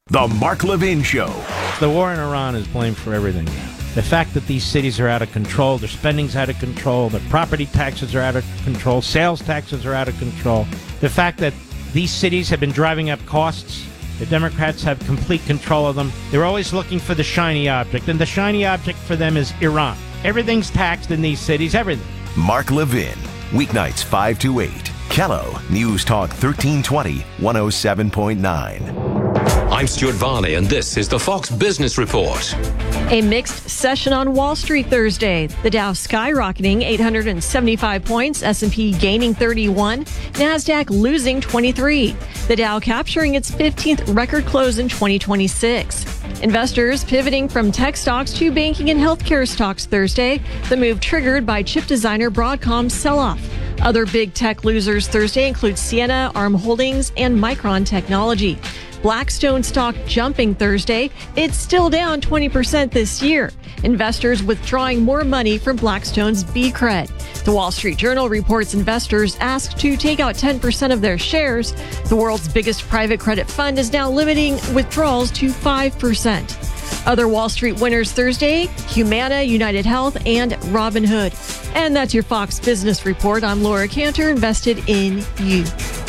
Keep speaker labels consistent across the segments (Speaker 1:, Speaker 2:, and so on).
Speaker 1: The Mark Levin Show.
Speaker 2: The war in Iran is blamed for everything now. The fact that these cities are out of control, their spending's out of control, their property taxes are out of control, sales taxes are out of control. The fact that these cities have been driving up costs, the Democrats have complete control of them. They're always looking for the shiny object, and the shiny object for them is Iran. Everything's taxed in these cities, everything.
Speaker 1: Mark Levin, weeknights 5 to 8. Kello, News Talk 1320, 107.9.
Speaker 3: I'm Stuart Varney, and this is the Fox Business Report.
Speaker 4: A mixed session on Wall Street Thursday. The Dow skyrocketing 875 points, S&P gaining 31, NASDAQ losing 23. The Dow capturing its 15th record close in 2026. Investors pivoting from tech stocks to banking and healthcare stocks Thursday. The move triggered by chip designer Broadcom's sell-off. Other big tech losers Thursday include Ciena, ARM Holdings, and Micron Technology. Blackstone stock jumping Thursday. It's still down 20% this year. Investors withdrawing more money from Blackstone's BCRED. The Wall Street Journal reports investors asked to take out 10% of their shares. The world's biggest private credit fund is now limiting withdrawals to 5%. Other Wall Street winners Thursday, Humana, United Health, and Robinhood. And that's your Fox Business Report. I'm Laura Cantor, invested in you.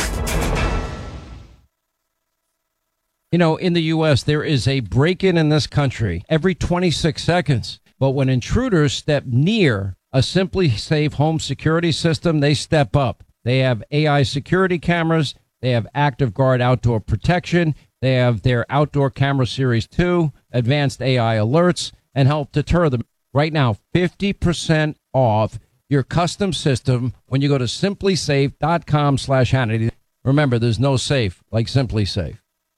Speaker 5: You know, in the U.S., there is a break-in in this country every 26 seconds. But when intruders step near a Simply Safe home security system, they step up. They have AI security cameras. They have Active Guard outdoor protection. They have their Outdoor Camera Series 2, advanced AI alerts, and help deter them. Right now, 50% off your custom system when you go to simplysafe.com/Hannity. Remember, there's no safe like Simply Safe.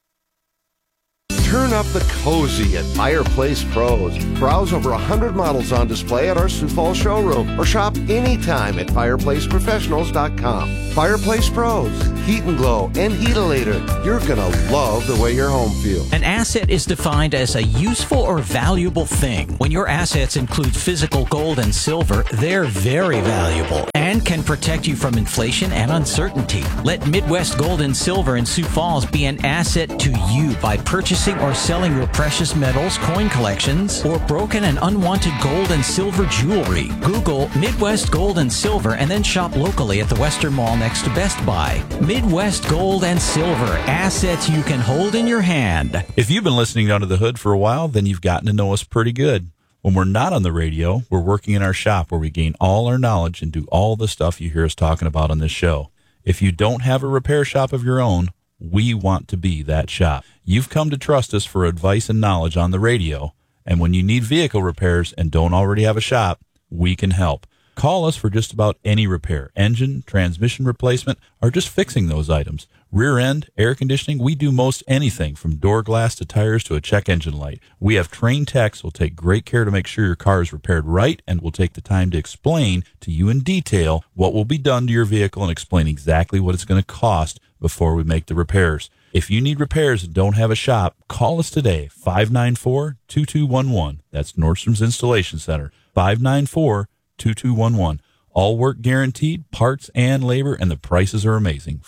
Speaker 6: Turn up the cozy at Fireplace Pros. Browse over 100 models on display at our Sioux Falls showroom or shop anytime at fireplaceprofessionals.com. Fireplace Pros, Heat and Glow and Heatilator. You're going to love the way your home feels.
Speaker 7: An asset is defined as a useful or valuable thing. When your assets include physical gold and silver, they're very valuable and can protect you from inflation and uncertainty. Let Midwest Gold and Silver in Sioux Falls be an asset to you by purchasing or selling your precious metals, coin collections, or broken and unwanted gold and silver jewelry. Google Midwest Gold and Silver and then shop locally at the Western Mall next to Best Buy. Midwest Gold and Silver, assets you can hold in your hand.
Speaker 8: If you've been listening Under the Hood for a while, then you've gotten to know us pretty good. When we're not on the radio, we're working in our shop where we gain all our knowledge and do all the stuff you hear us talking about on this show. If you don't have a repair shop of your own, we want to be that shop. You've come to trust us for advice and knowledge on the radio, and when you need vehicle repairs and don't already have a shop, we can help. Call us for just about any repair, engine, transmission replacement, or just fixing those items. Rear end, air conditioning, we do most anything from door glass to tires to a check engine light. We have trained techs who will take great care to make sure your car is repaired right and will take the time to explain to you in detail what will be done to your vehicle and explain exactly what it's going to cost before we make the repairs. If you need repairs and don't have a shop, call us today, 594-2211. That's Nordstrom's Installation Center, 594-2211. All work guaranteed, parts and labor, and the prices are amazing.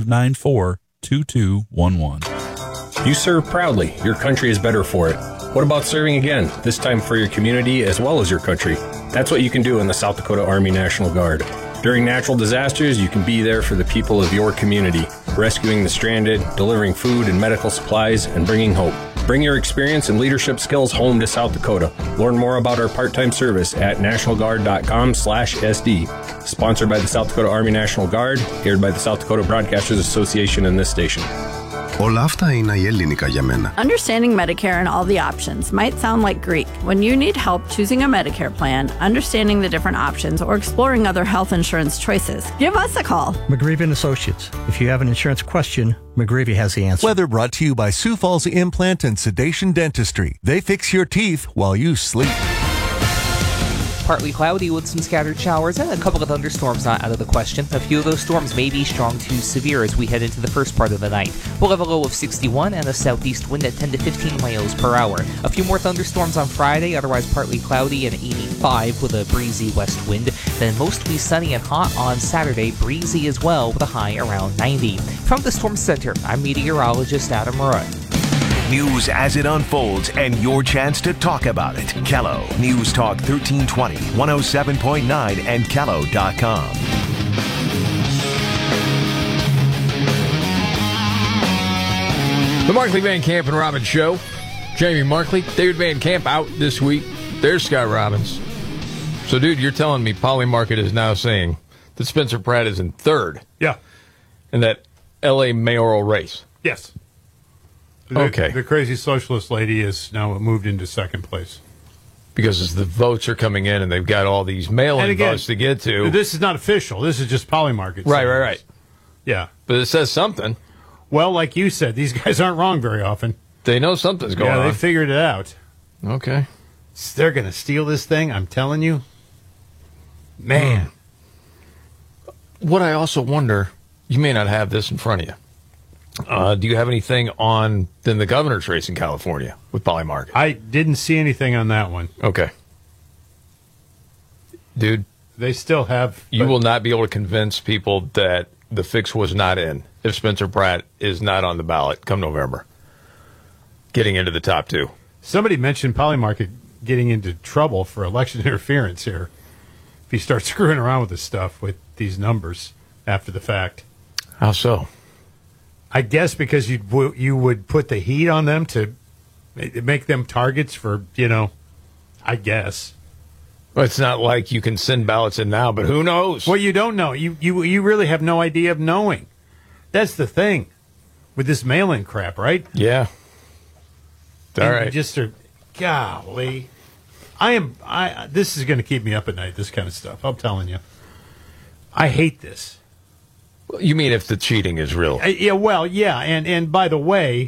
Speaker 8: 594-2211.
Speaker 9: You serve proudly. Your country is better for it. What about serving again, this time for your community as well as your country? That's what you can do in the South Dakota Army National Guard. During natural disasters, you can be there for the people of your community, rescuing the stranded, delivering food and medical supplies, and bringing hope. Bring your experience and leadership skills home to South Dakota. Learn more about our part-time service at nationalguard.com/SD. Sponsored by the South Dakota Army National Guard, aired by the South Dakota Broadcasters Association and this station.
Speaker 10: Όλα αυτά είναι η ελληνικά για μένα.
Speaker 11: Understanding Medicare and all the options might sound like Greek. When you need help choosing a Medicare plan, understanding the different options, or exploring other health insurance choices, give us a call.
Speaker 12: McGreevy & Associates. If you have an insurance question, McGreevy has the answer.
Speaker 13: Weather brought to you by Sioux Falls Implant and Sedation Dentistry. They fix your teeth while you sleep.
Speaker 14: Partly cloudy with some scattered showers and a couple of thunderstorms not out of the question. A few of those storms may be strong to severe as we head into the first part of the night. We'll have a low of 61 and a southeast wind at 10 to 15 miles per hour. A few more thunderstorms on Friday, otherwise partly cloudy and 85 with a breezy west wind. Then mostly sunny and hot on Saturday, breezy as well with a high around 90. From the Storm Center, I'm meteorologist Adam Rudd.
Speaker 1: News as it unfolds and your chance to talk about it. Kello News Talk 1320, 107.9 and Kello.com.
Speaker 15: The Markley, Van Camp and Robbins Show. Jamie Markley, David Van Camp out this week. There's Scott Robbins. So, dude, you're telling me Polymarket is now saying that Spencer Pratt is in third.
Speaker 16: Yeah.
Speaker 15: In that L.A. mayoral race.
Speaker 16: Yes.
Speaker 15: Okay.
Speaker 16: The crazy socialist lady is now moved into second place.
Speaker 15: Because as the votes are coming in and they've got all these mail-in votes to get to.
Speaker 16: This is not official. This is just Polymarket.
Speaker 15: Right.
Speaker 16: Yeah.
Speaker 15: But it says something.
Speaker 16: Well, like you said, these guys aren't wrong very often.
Speaker 15: They know something's going on.
Speaker 16: Yeah, they figured it out.
Speaker 15: Okay.
Speaker 16: They're going to steal this thing, I'm telling you. Man.
Speaker 15: What I also wonder, you may not have this in front of you. Do you have anything on then the governor's race in California with Polymarket?
Speaker 16: I didn't see anything on that one.
Speaker 15: Okay. Dude.
Speaker 16: They still have...
Speaker 15: You will not be able to convince people that the fix was not in if Spencer Pratt is not on the ballot come November. Getting into the top two.
Speaker 16: Somebody mentioned Polymarket getting into trouble for election interference here. If you start screwing around with this stuff, with these numbers after the fact.
Speaker 15: How so?
Speaker 16: I guess because you would put the heat on them to make them targets for, I guess.
Speaker 15: Well, it's not like you can send ballots in now, but who knows?
Speaker 16: Well, you don't know. You really have no idea of knowing. That's the thing with this mail-in crap, right?
Speaker 15: Yeah. All right.
Speaker 16: You just are, golly. This is going to keep me up at night, this kind of stuff. I'm telling you. I hate this.
Speaker 15: You mean if the cheating is real?
Speaker 16: Yeah. And by the way,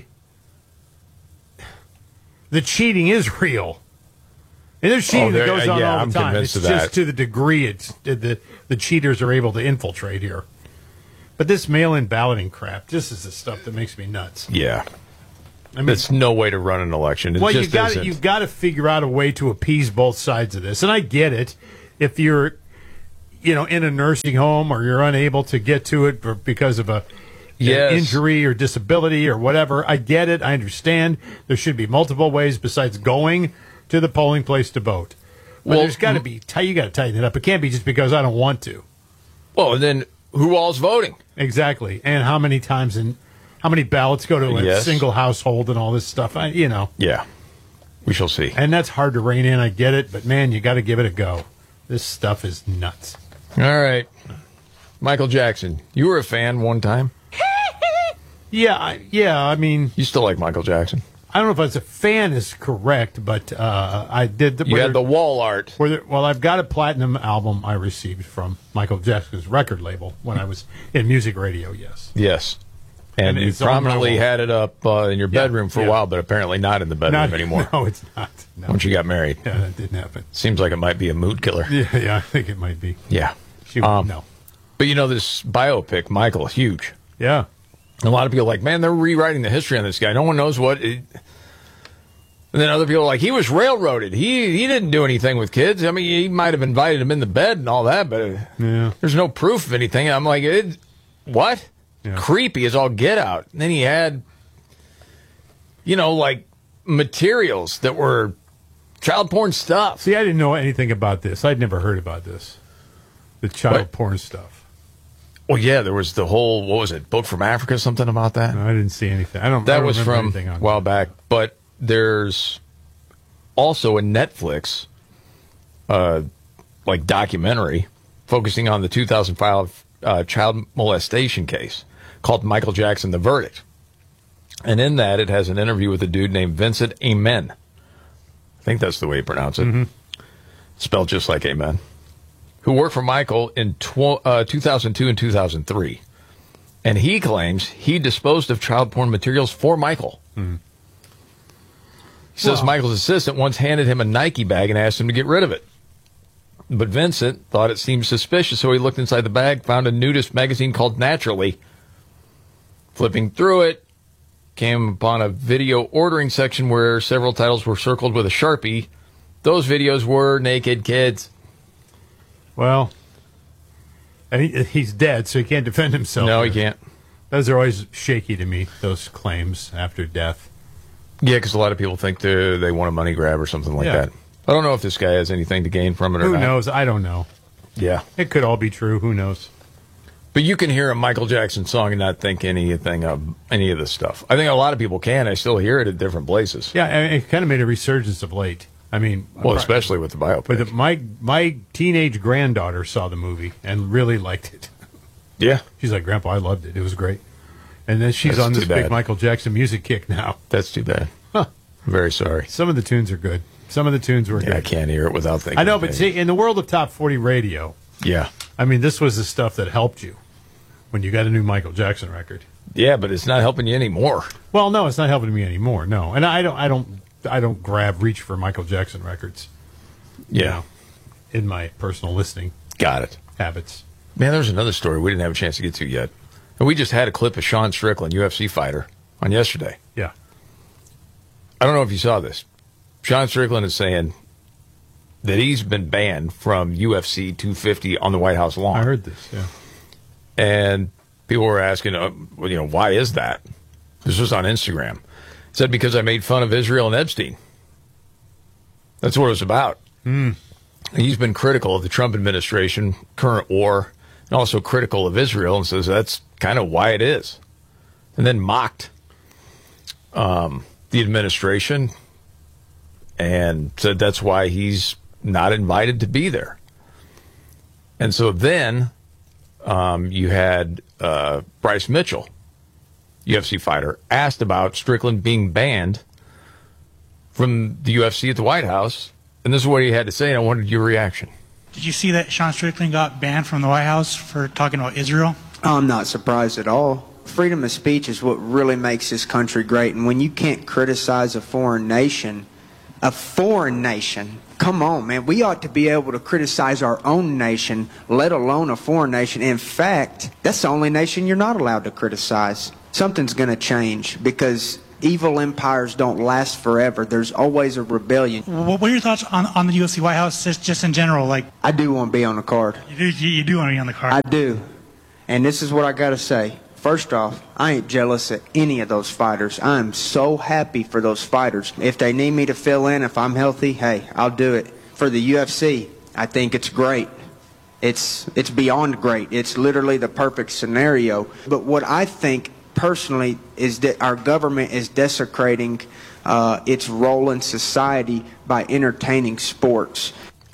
Speaker 16: the cheating is real. And there's cheating that goes on all the time. It's just to the degree the cheaters are able to infiltrate here. But this mail-in balloting crap, this is the stuff that makes me nuts.
Speaker 15: Yeah. I mean, it's no way to run an election.
Speaker 16: You've got to figure out a way to appease both sides of this. And I get it. If you're, in a nursing home or you're unable to get to it because of an injury or disability or whatever, I get it. I understand. There should be multiple ways besides going to the polling place to vote. But there's got to be, you got to tighten it up. It can't be just because I don't want to.
Speaker 15: Well, and then who all's voting?
Speaker 16: Exactly. And how many times and how many ballots go to a single household and all this stuff?
Speaker 15: Yeah. We shall see.
Speaker 16: And that's hard to rein in. I get it. But, man, you got to give it a go. This stuff is nuts.
Speaker 15: All right. Michael Jackson. You were a fan one time?
Speaker 16: Yeah. I mean...
Speaker 15: You still like Michael Jackson?
Speaker 16: I don't know if I was a fan is correct, but I did...
Speaker 15: You had the wall art.
Speaker 16: I've got a platinum album I received from Michael Jackson's record label when I was in music radio, yes.
Speaker 15: Yes. And you prominently had it up in your bedroom for a while, but apparently not in the bedroom anymore.
Speaker 16: No, it's not. No.
Speaker 15: Once you got married.
Speaker 16: Yeah, that didn't happen.
Speaker 15: Seems like it might be a mood killer.
Speaker 16: Yeah, I think it might be.
Speaker 15: Yeah.
Speaker 16: No.
Speaker 15: But this biopic, Michael, huge.
Speaker 16: Yeah.
Speaker 15: A lot of people are like, man, they're rewriting the history on this guy. No one knows what... And then other people are like, he was railroaded. He didn't do anything with kids. I mean, he might have invited him in the bed and all that, but there's no proof of anything. I'm like, what? Yeah. Creepy as all get out. And then he had, like materials that were child porn stuff.
Speaker 16: See, I didn't know anything about this. I'd never heard about this. The child porn stuff.
Speaker 15: Well, yeah, there was the whole, what was it, Book from Africa, something about that?
Speaker 16: No, I didn't see anything.
Speaker 15: That was from a while back. But there's also a Netflix documentary focusing on the 2005 child molestation case called Michael Jackson, The Verdict. And in that, it has an interview with a dude named Vincent Amen. I think that's the way you pronounce it. Mm-hmm. Spelled just like Amen. Who worked for Michael in 2002 and 2003. And he claims he disposed of child porn materials for Michael. Mm-hmm. He says Michael's assistant once handed him a Nike bag and asked him to get rid of it. But Vincent thought it seemed suspicious, so he looked inside the bag, found a nudist magazine called Naturally. Flipping through it, came upon a video ordering section where several titles were circled with a Sharpie. Those videos were naked kids.
Speaker 16: Well, and he's dead, so he can't defend himself.
Speaker 15: No, he can't.
Speaker 16: Those are always shaky to me, those claims after death.
Speaker 15: Yeah, because a lot of people think they want a money grab or something like that. I don't know if this guy has anything to gain from it or not.
Speaker 16: Who knows? I don't know.
Speaker 15: Yeah.
Speaker 16: It could all be true. Who knows?
Speaker 15: But you can hear a Michael Jackson song and not think anything of any of this stuff. I think a lot of people can. I still hear it at different places.
Speaker 16: Yeah, and it kind of made a resurgence of late. I mean,
Speaker 15: well, especially with the biopic.
Speaker 16: But my teenage granddaughter saw the movie and really liked it.
Speaker 15: Yeah.
Speaker 16: She's like, Grandpa, I loved it. It was great. And then she's on this big Michael Jackson music kick now.
Speaker 15: That's too bad. Huh. Very sorry.
Speaker 16: Some of the tunes are good. Some of the tunes were good.
Speaker 15: I can't hear it without thinking.
Speaker 16: I know, but see, in the world of Top 40 radio, I mean, this was the stuff that helped you when you got a new Michael Jackson record.
Speaker 15: Yeah, but it's not helping you anymore.
Speaker 16: Well, no, it's not helping me anymore. No, and I don't reach for Michael Jackson records.
Speaker 15: Yeah,
Speaker 16: you know, in my personal listening.
Speaker 15: Got it.
Speaker 16: Habits.
Speaker 15: Man, there's another story we didn't have a chance to get to yet. And we just had a clip of Sean Strickland, UFC fighter, on yesterday.
Speaker 16: Yeah.
Speaker 15: I don't know if you saw this. Sean Strickland is saying that he's been banned from UFC 250 on the White House lawn.
Speaker 16: I heard this, yeah.
Speaker 15: And people were asking, why is that? This was on Instagram. It said, because I made fun of Israel and Epstein. That's what it was about. He's been critical of the Trump administration, current war, and also critical of Israel, and says that's kind of why it is. And then mocked the administration and said that's why he's not invited to be there. And so then you had Bryce Mitchell, UFC fighter, asked about Strickland being banned from the UFC at the White House. And this is what he had to say, and I wanted your reaction.
Speaker 17: Did you see that Sean Strickland got banned from the White House for talking about Israel?
Speaker 18: I'm not surprised at all. Freedom of speech is what really makes this country great. And when you can't criticize a foreign nation, come on, man. We ought to be able to criticize our own nation, let alone a foreign nation. In fact, that's the only nation you're not allowed to criticize. Something's going to change because evil empires don't last forever. There's always a rebellion.
Speaker 17: What are your thoughts on the UFC White House just in general? Like,
Speaker 18: I do want to be on the card.
Speaker 17: You do want to be on the card?
Speaker 18: I do. And this is what I got to say. First off, I ain't jealous of any of those fighters. I am so happy for those fighters. If they need me to fill in, if I'm healthy, hey, I'll do it. For the UFC, I think it's great. It's beyond great. It's literally the perfect scenario. But what I think personally is that our government is desecrating its role in society by entertaining sports.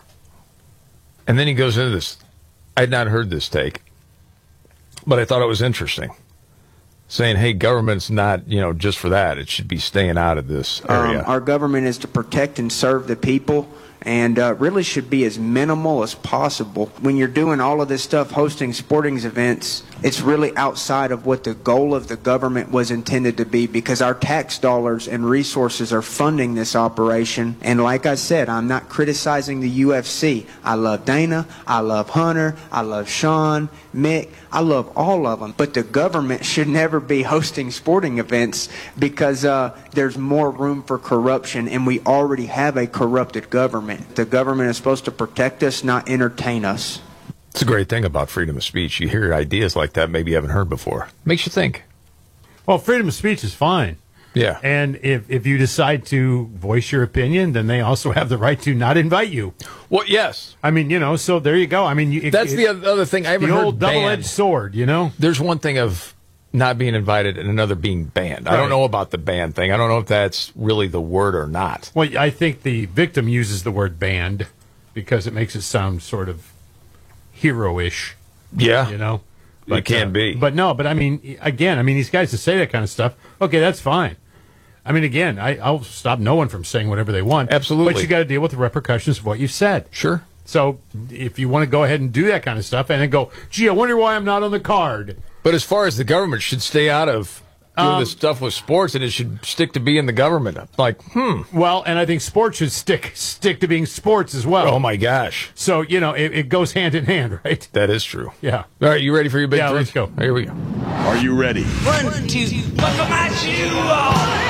Speaker 15: And then he goes into this. I had not heard this take, but I thought it was interesting. Saying, hey, government's not, just for that. It should be staying out of this area.
Speaker 18: Our government is to protect and serve the people, and really should be as minimal as possible. When you're doing all of this stuff, hosting sporting events, it's really outside of what the goal of the government was intended to be, because our tax dollars and resources are funding this operation. And like I said, I'm not criticizing the UFC. I love Dana, I love Hunter, I love Sean, Mick, I love all of them. But the government should never be hosting sporting events because there's more room for corruption, and we already have a corrupted government. The government is supposed to protect us, not entertain us.
Speaker 15: It's a great thing about freedom of speech. You hear ideas like that maybe you haven't heard before. Makes you think.
Speaker 16: Well, freedom of speech is fine.
Speaker 15: Yeah.
Speaker 16: And if you decide to voice your opinion, then they also have the right to not invite you.
Speaker 15: Well, yes.
Speaker 16: I mean, so there you go. I mean,
Speaker 15: that's the other thing. I haven't heard
Speaker 16: the old double-edged sword, There's one
Speaker 15: thing of not being invited and another being banned. Right. I don't know about the ban thing. I don't know if that's really the word or not.
Speaker 16: Well, I think the victim uses the word banned because it makes it sound sort of hero-ish.
Speaker 15: Yeah.
Speaker 16: But,
Speaker 15: it can be.
Speaker 16: But no, I mean, these guys that say that kind of stuff, okay, that's fine. I mean, again, I'll stop no one from saying whatever they want.
Speaker 15: Absolutely.
Speaker 16: But you got to deal with the repercussions of what you've said.
Speaker 15: Sure.
Speaker 16: So if you want to go ahead and do that kind of stuff and then go, gee, I wonder why I'm not on the card.
Speaker 15: But as far as the government should stay out of doing this stuff with sports, and it should stick to being the government. Like,
Speaker 16: Well, and I think sports should stick to being sports as well.
Speaker 15: Oh, my gosh.
Speaker 16: So, it goes hand in hand, right?
Speaker 15: That is true.
Speaker 16: Yeah.
Speaker 15: All right, you ready for your big three?
Speaker 16: Let's go.
Speaker 15: Here we go.
Speaker 19: Are you ready?
Speaker 20: 1, 2, buckle my shoe on.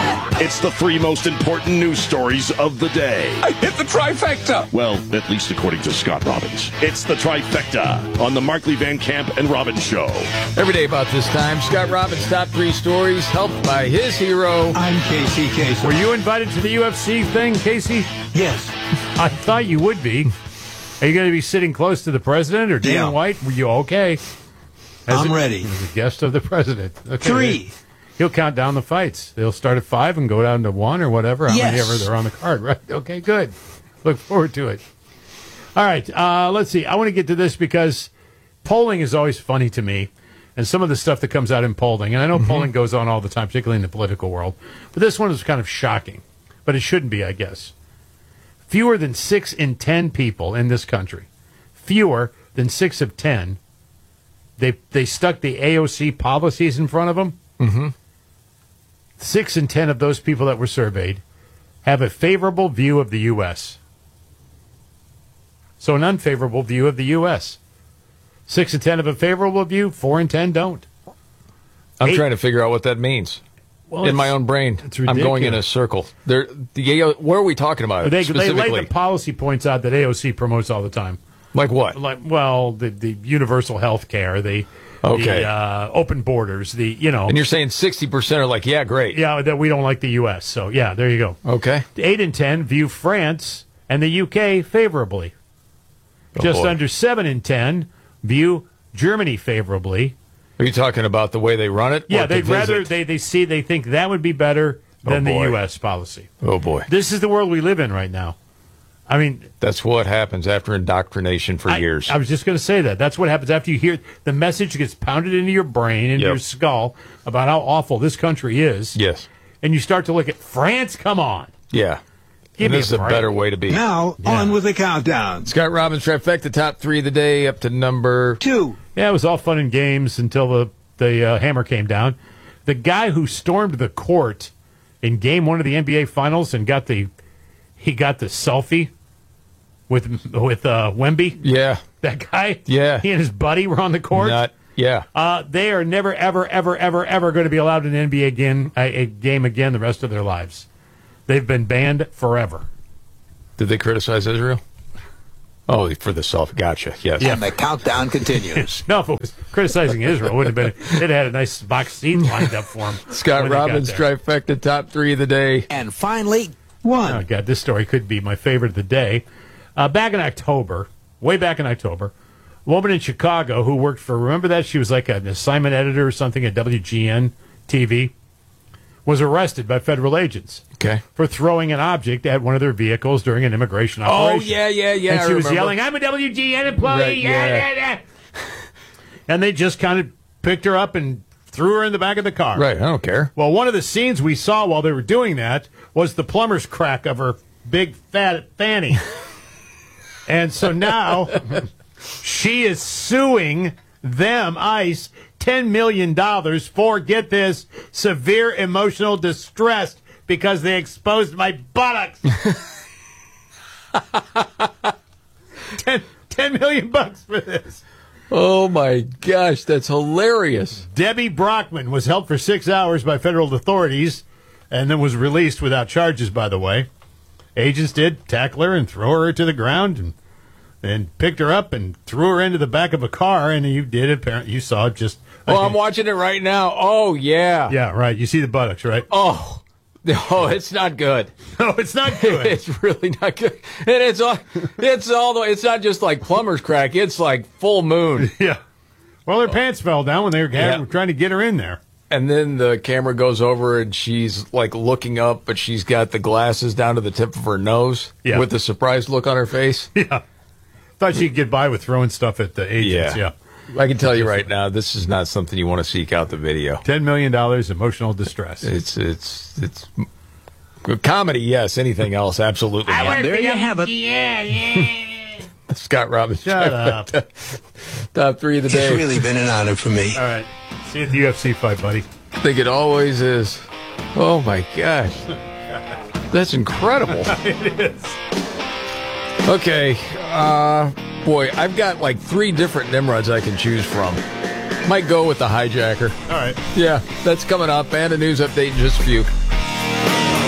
Speaker 19: It's the 3 most important news stories of the day.
Speaker 20: I hit the trifecta.
Speaker 19: Well, at least according to Scott Robbins. It's the trifecta on the Markley, Van Camp, and Robbins Show.
Speaker 15: Every day about this time, Scott Robbins' top 3 stories, helped by his hero.
Speaker 12: I'm Casey Kasem.
Speaker 16: Were you invited to the UFC thing, Casey?
Speaker 12: Yes.
Speaker 16: I thought you would be. Are you going to be sitting close to the president or Dana White? Were you okay?
Speaker 12: I'm ready.
Speaker 16: As a guest of the president. Okay.
Speaker 12: 3.
Speaker 16: He'll count down the fights. They'll start at 5 and go down to 1 or whatever. How many ever they're on the card, right? Okay, good. Look forward to it. All right, let's see. I want to get to this because polling is always funny to me, and some of the stuff that comes out in polling. And I know polling goes on all the time, particularly in the political world. But this one is kind of shocking. But it shouldn't be, I guess. Fewer than 6 in 10 people in this country, fewer than 6 of 10, they stuck the AOC policies in front of them.
Speaker 15: Mm-hmm.
Speaker 16: 6 in 10 of those people that were surveyed have a favorable view of the U.S. So an unfavorable view of the U.S. 6 in 10 have a favorable view, 4 in 10 don't.
Speaker 15: I'm trying to figure out what that means.
Speaker 16: Well,
Speaker 15: in my own brain, I'm going in a circle. What are we talking about?
Speaker 16: They lay the policy points out that AOC promotes all the time.
Speaker 15: Like what?
Speaker 16: The universal health care, the open borders, And
Speaker 15: you're saying 60% are like, yeah, great.
Speaker 16: Yeah, that we don't like the U.S. So, yeah, there you go.
Speaker 15: Okay.
Speaker 16: 8 in 10 view France and the U.K. favorably. Just under 7 in 10 view Germany favorably.
Speaker 15: Are you talking about the way they run it?
Speaker 16: Yeah, they'd rather they think that would be better than the U.S. policy.
Speaker 15: Oh boy,
Speaker 16: this is the world we live in right now. I mean,
Speaker 15: that's what happens after indoctrination for years.
Speaker 16: I was just going to say that. That's what happens after you hear the message gets pounded into your brain, into your skull about how awful this country is.
Speaker 15: Yes,
Speaker 16: and you start to look at France. Come on,
Speaker 15: yeah. This is a better way to be.
Speaker 12: Now, on with the countdown.
Speaker 15: Scott Robbins trifecta, top 3 of the day, up to number 2.
Speaker 16: Yeah, it was all fun and games until the hammer came down. The guy who stormed the court in Game 1 of the NBA Finals and got the selfie with Wemby.
Speaker 15: Yeah,
Speaker 16: that guy.
Speaker 15: Yeah,
Speaker 16: he and his buddy were on the court. They are never, ever, ever, ever, ever going to be allowed in an NBA game again the rest of their lives. They've been banned forever.
Speaker 15: Did they criticize Israel? Oh, for the selfie. Gotcha. Yes.
Speaker 20: Yeah. And the countdown continues.
Speaker 16: No, if it was criticizing Israel, it would have been. It had a nice box seat lined up for him.
Speaker 15: Scott Robbins trifecta, top 3 of the day.
Speaker 20: And finally, 1.
Speaker 16: Oh, God, this story could be my favorite of the day. Back in October, way back in October, a woman in Chicago who worked for, remember that? She was like an assignment editor or something at WGN TV. Was arrested by federal agents for throwing an object at one of their vehicles during an immigration operation.
Speaker 15: Oh, yeah.
Speaker 16: And she was yelling, "I'm a WGN employee!"
Speaker 15: Right,
Speaker 16: yeah. And they just kind of picked her up and threw her in the back of the car.
Speaker 15: Right, I don't care.
Speaker 16: Well, one of the scenes we saw while they were doing that was the plumber's crack of her big fat fanny. And so now she is suing them, ICE, $10 million for, get this, severe emotional distress because they exposed my buttocks. $10 million for this.
Speaker 15: Oh, my gosh, that's hilarious.
Speaker 16: Debbie Brockman was held for 6 hours by federal authorities and then was released without charges, by the way. Agents did tackle her and throw her to the ground and picked her up and threw her into the back of a car, and you saw it just...
Speaker 15: Oh, I'm watching it right now. Oh, yeah.
Speaker 16: Yeah, right. You see the buttocks, right?
Speaker 15: Oh, it's not good.
Speaker 16: No, it's not good.
Speaker 15: It's really not good. And it's not just like plumber's crack. It's like full moon.
Speaker 16: Yeah. Well, her pants fell down when they were trying to get her in there.
Speaker 15: And then the camera goes over and she's like looking up, but she's got the glasses down to the tip of her nose with the surprised look on her face.
Speaker 16: Yeah. Thought she'd get by with throwing stuff at the agents. Yeah.
Speaker 15: I can tell you right now, this is not something you want to seek out the video.
Speaker 16: $10 million emotional distress.
Speaker 15: It's comedy, yes. Anything else, absolutely not.
Speaker 20: There you have it.
Speaker 16: Yeah.
Speaker 15: Scott Robbins.
Speaker 16: Shut up.
Speaker 15: Top 3 of the day.
Speaker 20: It's really been an honor for me.
Speaker 16: All right. See you at the UFC fight, buddy.
Speaker 15: I think it always is. Oh, my gosh. That's incredible.
Speaker 16: It is.
Speaker 15: Okay. Boy, I've got like 3 different Nimrods I can choose from. Might go with the hijacker.
Speaker 16: All right.
Speaker 15: Yeah, that's coming up. And a news update in just a few.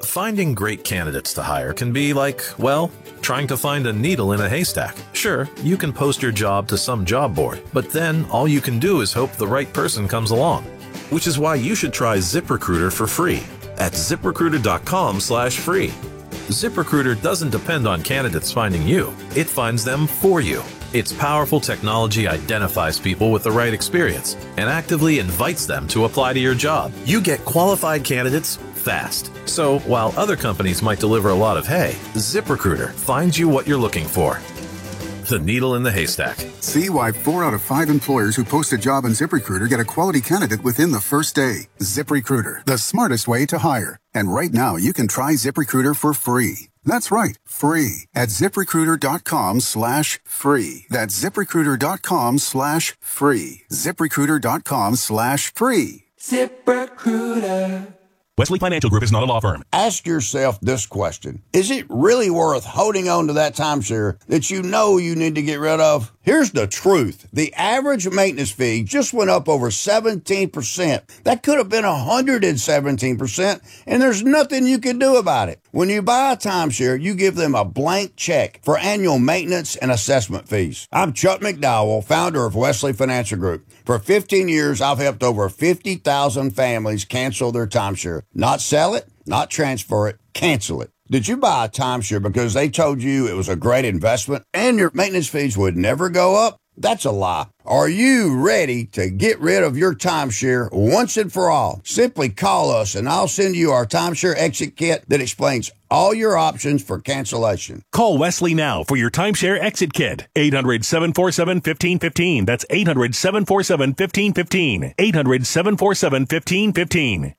Speaker 21: Finding great candidates to hire can be like, well, trying to find a needle in a haystack. Sure, you can post your job to some job board, but then all you can do is hope the right person comes along. Which is why you should try ZipRecruiter for free at ZipRecruiter.com/free. ZipRecruiter doesn't depend on candidates finding you. It finds them for you. Its powerful technology identifies people with the right experience and actively invites them to apply to your job. You get qualified candidates fast. So while other companies might deliver a lot of hay, ZipRecruiter finds you what you're looking for. The needle in the haystack.
Speaker 22: See why 4 out of 5 employers who post a job on ZipRecruiter get a quality candidate within the first day. ZipRecruiter, the smartest way to hire. And right now, you can try ZipRecruiter for free. That's right, free at ZipRecruiter.com/free. That's ZipRecruiter.com/free. ZipRecruiter.com/free.
Speaker 23: ZipRecruiter.
Speaker 24: Wesley Financial Group is not a law firm.
Speaker 23: Ask yourself this question. Is it really worth holding on to that timeshare that you know you need to get rid of? Here's the truth. The average maintenance fee just went up over 17%. That could have been 117%, and there's nothing you can do about it. When you buy a timeshare, you give them a blank check for annual maintenance and assessment fees. I'm Chuck McDowell, founder of Wesley Financial Group. For 15 years, I've helped over 50,000 families cancel their timeshare. Not sell it, not transfer it, cancel it. Did you buy a timeshare because they told you it was a great investment and your maintenance fees would never go up? That's a lie. Are you ready to get rid of your timeshare once and for all? Simply call us and I'll send you our timeshare exit kit that explains all your options for cancellation.
Speaker 24: Call Wesley now for your timeshare exit kit. 800-747-1515. That's 800-747-1515. 800-747-1515.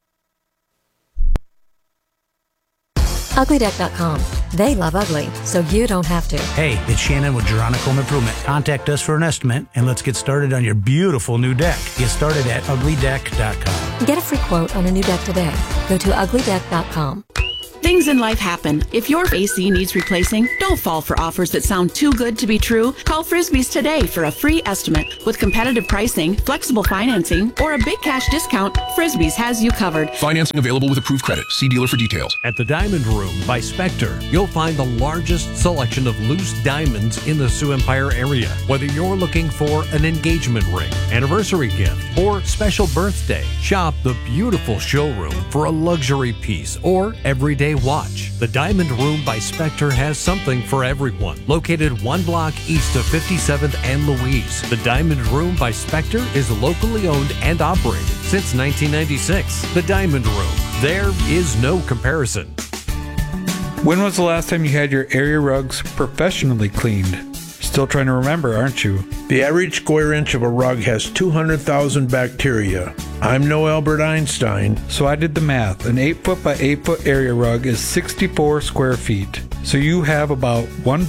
Speaker 25: Uglydeck.com. They love ugly, so you don't have to.
Speaker 12: Hey, it's Shannon with Juronic Home Improvement. Contact us for an estimate, and let's get started on your beautiful new deck. Get started at Uglydeck.com.
Speaker 25: Get a free quote on a new deck today. Go to Uglydeck.com.
Speaker 26: Things in life happen. If your AC needs replacing, don't fall for offers that sound too good to be true. Call Frisbee's today for a free estimate. With competitive pricing, flexible financing, or a big cash discount, Frisbee's has you covered.
Speaker 27: Financing available with approved credit. See dealer for details.
Speaker 28: At the Diamond Room by Spectre, you'll find the largest selection of loose diamonds in the Sioux Empire area. Whether you're looking for an engagement ring, anniversary gift, or special birthday, shop the beautiful showroom for a luxury piece or everyday watch. The Diamond Room by Spectre has something for everyone. Located 1 block east of 57th and Louise, the Diamond Room by Spectre is locally owned and operated since 1996. The Diamond Room. There is no comparison.
Speaker 29: When was the last time you had your area rugs professionally cleaned? Still trying to remember, aren't you?
Speaker 30: The average square inch of a rug has 200,000 bacteria. I'm no Albert Einstein.
Speaker 29: So I did the math. An 8-foot by 8-foot area rug is 64 square feet. So you have about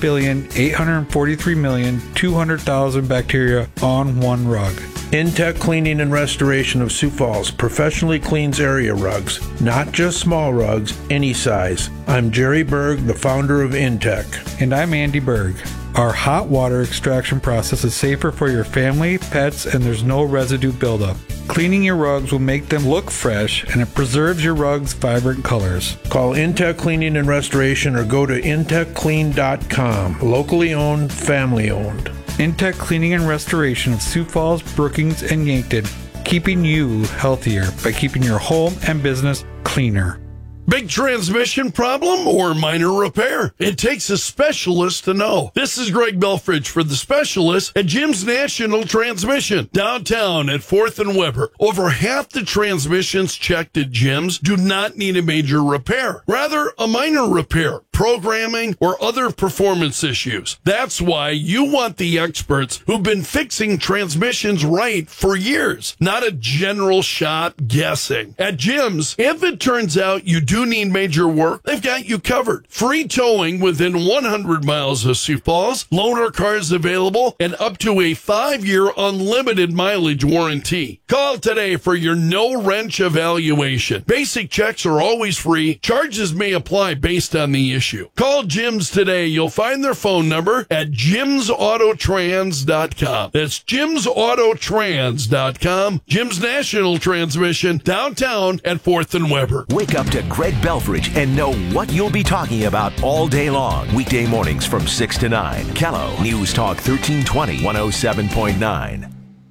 Speaker 29: 1,843,200,000 bacteria on one rug.
Speaker 30: Intech Cleaning and Restoration of Sioux Falls professionally cleans area rugs, not just small rugs, any size. I'm Jerry Berg, the founder of Intech.
Speaker 29: And I'm Andy Berg. Our hot water extraction process is safer for your family, pets, and there's no residue buildup. Cleaning your rugs will make them look fresh, and it preserves your rugs' vibrant colors.
Speaker 30: Call Intech Cleaning and Restoration or go to intechclean.com. Locally owned, family owned.
Speaker 29: Intech Cleaning and Restoration of Sioux Falls, Brookings, and Yankton, keeping you healthier by keeping your home and business cleaner.
Speaker 19: Big transmission problem or minor repair? It takes a specialist to know. This is Greg Belfridge for the specialist at Jim's National Transmission, downtown at 4th and Weber. Over half the transmissions checked at Jim's do not need a major repair, rather a minor repair, programming, or other performance issues. That's why you want the experts who've been fixing transmissions right for years, not a general shot guessing. At Jim's, if it turns out you do need major work, they've got you covered. Free towing within 100 miles of Sioux Falls, loaner cars available, and up to a 5-year unlimited mileage warranty. Call today for your no-wrench evaluation. Basic checks are always free. Charges may apply based on the issue. issue. Call Jim's today. You'll find their phone number at jimsautotrans.com. That's jimsautotrans.com. Jim's National Transmission, downtown at 4th and Weber.
Speaker 1: Wake up to Greg Belfridge and know what you'll be talking about all day long. Weekday mornings from 6 to 9. Callow News Talk 1320, 107.9.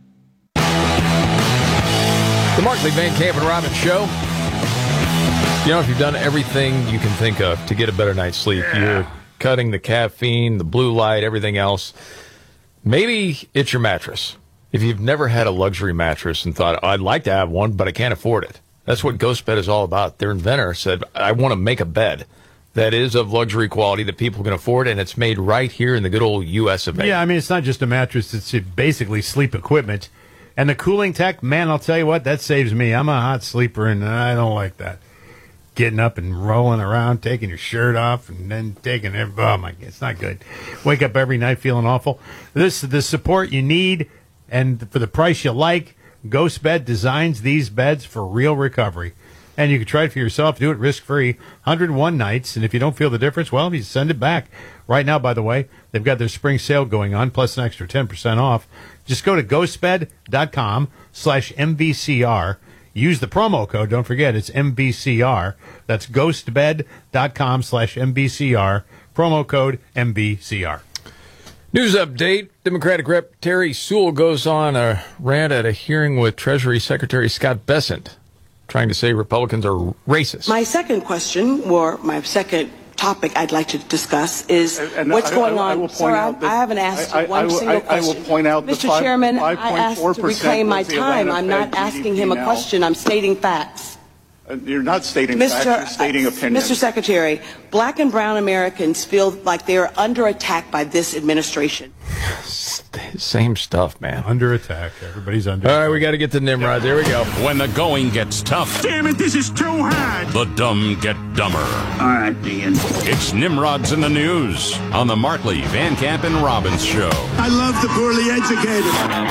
Speaker 15: The Markley, Van Camp, and Robbins Show. You know, if you've done everything you can think of to get a better night's sleep, you're cutting the caffeine, the blue light, everything else, maybe it's your mattress. If you've never had a luxury mattress and thought, I'd like to have one, but I can't afford it. That's what Ghost Bed is all about. Their inventor said, I want to make a bed that is of luxury quality that people can afford, and it's made right here in the good old U.S. of A.
Speaker 16: Yeah, I mean, it's not just a mattress. It's basically sleep equipment. And the cooling tech, man, I'll tell you what, that saves me. I'm a hot sleeper, and I don't like that. Getting up and rolling around, taking your shirt off, and then taking oh my God, it's not good. Wake up every night feeling awful. This is the support you need, and for the price you like. Ghost Bed designs these beds for real recovery. And you can try it for yourself, do it risk-free, 101 nights, and if you don't feel the difference, well, you send it back. Right now, by the way, they've got their spring sale going on, plus an extra 10% off. Just go to ghostbed.com/MVCR. Use the promo code. Don't forget, it's MVCR. That's ghostbed.com/MVCR. Promo code MVCR.
Speaker 15: News update. Democratic Rep. Terry Sewell goes on a rant at a hearing with Treasury Secretary Scott Bessent, trying to say Republicans are racist.
Speaker 2: My second question, or my second topic I'd like to discuss is what's going on. Sir, I haven't asked you one single question.
Speaker 3: I will point out
Speaker 2: Mr. Chairman, I asked to reclaim my time. I'm not asking him a question. I'm stating facts.
Speaker 3: You're not stating facts. You're stating opinions.
Speaker 2: Mr. Secretary, black and brown Americans feel like they are under attack by this administration.
Speaker 15: Same stuff, man.
Speaker 16: Under attack. Everybody's under
Speaker 15: attack. All right, we got to get to Nimrod. There we go.
Speaker 4: When the going gets tough.
Speaker 3: Damn it, this is too hard.
Speaker 4: The dumb get dumber.
Speaker 3: All right, Dean.
Speaker 4: It's Nimrod's in the News on the Markley, Van Camp, and Robbins Show.
Speaker 3: I love the poorly educated.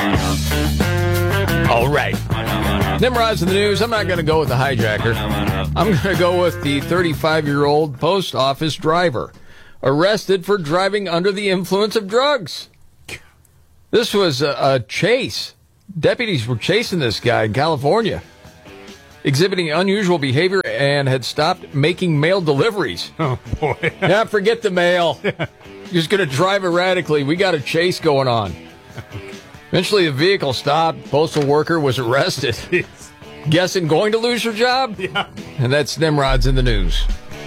Speaker 15: All right. Nimrod's in the News. I'm not going to go with the hijacker. I'm going to go with the 35-year-old post office driver arrested for driving under the influence of drugs. This was a chase. Deputies were chasing this guy in California, exhibiting unusual behavior and had stopped making mail deliveries.
Speaker 16: Oh, boy.
Speaker 15: Now forget the mail. Just going to drive erratically. We got a chase going on. Eventually, the vehicle stopped. Postal worker was arrested. Guessing going to lose your job?
Speaker 16: Yeah.
Speaker 15: And that's Nimrod's in the News.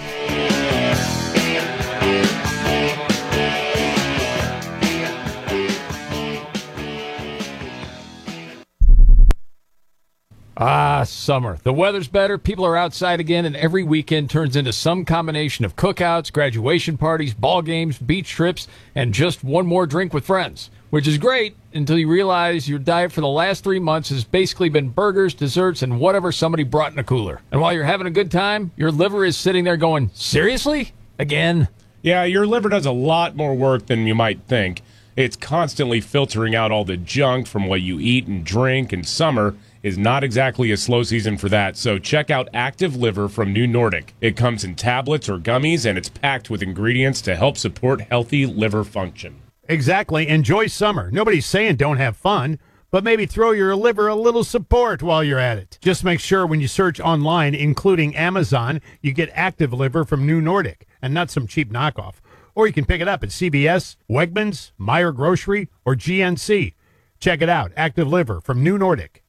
Speaker 15: Ah, summer. The weather's better, people are outside again, and every weekend turns into some combination of cookouts, graduation parties, ball games, beach trips, and just one more drink with friends. Which is great until you realize your diet for the last 3 months has basically been burgers, desserts, and whatever somebody brought in a cooler. And while you're having a good time, your liver is sitting there going, seriously? Again?
Speaker 5: Yeah, your liver does a lot more work than you might think. It's constantly filtering out all the junk from what you eat and drink, and summer is not exactly a slow season for that, so check out Active Liver from New Nordic. It comes in tablets or gummies, and it's packed with ingredients to help support healthy liver function.
Speaker 16: Exactly. Enjoy summer. Nobody's saying don't have fun, but maybe throw your liver a little support while you're at it. Just make sure when you search online, including Amazon, you get Active Liver from New Nordic and not some cheap knockoff. Or you can pick it up at CVS, Wegmans, Meijer Grocery, or GNC. Check it out. Active Liver from New Nordic.